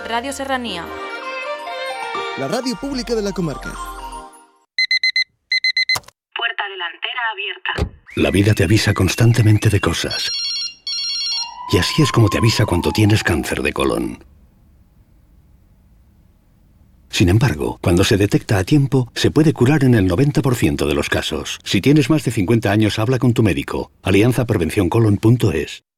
Radio Serranía. La radio pública de la comarca. Puerta delantera abierta. La vida te avisa constantemente de cosas. Y así es como te avisa cuando tienes cáncer de colon. Sin embargo, cuando se detecta a tiempo, se puede curar en el 90% de los casos. Si tienes más de 50 años, habla con tu médico. alianzaprevencioncolon.es